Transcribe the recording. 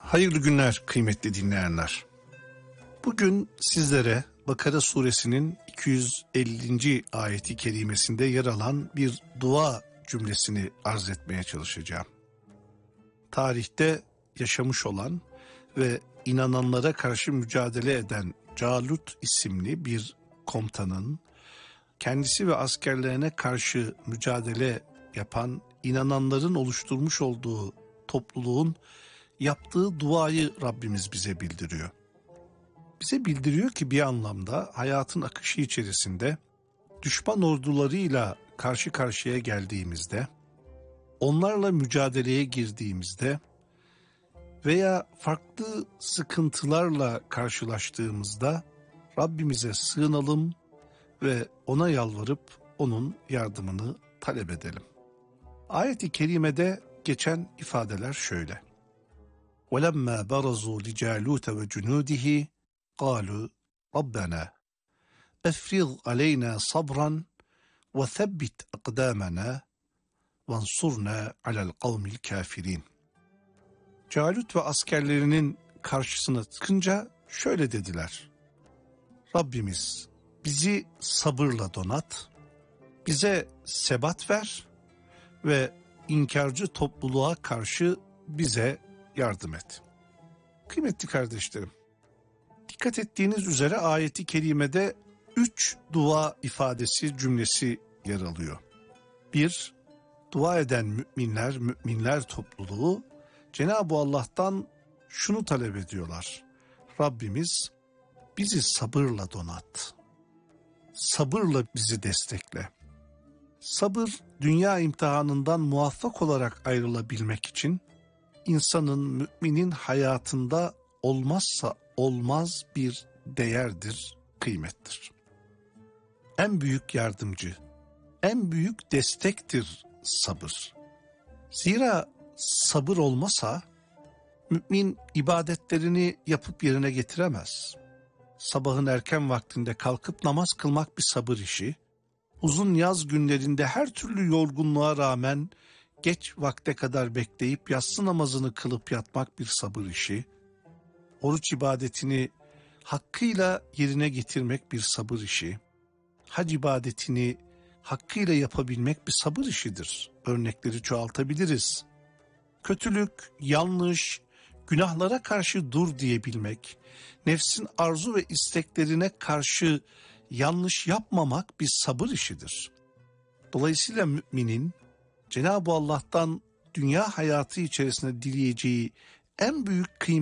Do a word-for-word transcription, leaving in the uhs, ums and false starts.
Hayırlı günler kıymetli dinleyenler. Bugün sizlere Bakara suresinin iki yüz ellinci ayeti kerimesinde yer alan bir dua cümlesini arz etmeye çalışacağım. Tarihte yaşamış olan ve inananlara karşı mücadele eden Calut isimli bir komutanın kendisi ve askerlerine karşı mücadele yapan inananların oluşturmuş olduğu topluluğun yaptığı duayı Rabbimiz bize bildiriyor. Bize bildiriyor ki bir anlamda hayatın akışı içerisinde düşman ordularıyla karşı karşıya geldiğimizde, onlarla mücadeleye girdiğimizde veya farklı sıkıntılarla karşılaştığımızda Rabbimize sığınalım ve ona yalvarıp onun yardımını talep edelim. Ayet-i kerimede geçen ifadeler şöyle. وَلَمَّا بَرَزُوا لِجَالُوتَ وَجُنُودِهِ قَالُوا رَبَّنَا اَفْرِضْ عَلَيْنَا صَبْرًا وَثَبِّتْ اَقْدَامَنَا وَانْصُرْنَا عَلَى الْقَوْمِ الْكَافِرِينَ. Calut ve askerlerinin karşısına çıkınca şöyle dediler. Rabbimiz bizi sabırla donat, bize sebat ver ve inkarcı topluluğa karşı bize yardım et. Kıymetli kardeşlerim, dikkat ettiğiniz üzere ayeti kerimede üç dua ifadesi cümlesi yer alıyor. Bir, dua eden müminler, müminler topluluğu Cenab-ı Allah'tan şunu talep ediyorlar. Rabbimiz bizi sabırla donat. Sabırla bizi destekle. Sabır dünya imtihanından muvaffak olarak ayrılabilmek için insanın, müminin hayatında olmazsa olmaz bir değerdir, kıymettir. En büyük yardımcı, en büyük destektir sabır. Zira sabır olmasa mümin ibadetlerini yapıp yerine getiremez. Sabahın erken vaktinde kalkıp namaz kılmak bir sabır işi. Uzun yaz günlerinde her türlü yorgunluğa rağmen geç vakte kadar bekleyip yatsı namazını kılıp yatmak bir sabır işi. Oruç ibadetini hakkıyla yerine getirmek bir sabır işi. Hac ibadetini hakkıyla yapabilmek bir sabır işidir. Örnekleri çoğaltabiliriz. Kötülük, yanlış, günahlara karşı dur diyebilmek, nefsin arzu ve isteklerine karşı yanlış yapmamak bir sabır işidir. Dolayısıyla müminin Cenab-ı Allah'tan dünya hayatı içerisinde dileyeceği en büyük kıymet